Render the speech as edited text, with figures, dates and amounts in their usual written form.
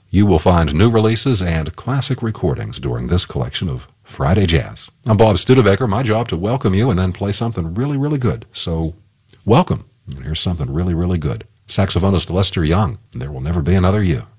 You will find new releases and classic recordings during this collection of Friday Jazz. I'm Bob Studebaker. My job to welcome you and then play something really, really good. So, welcome. And here's something really, really good. Saxophonist Lester Young, There Will Never Be Another You.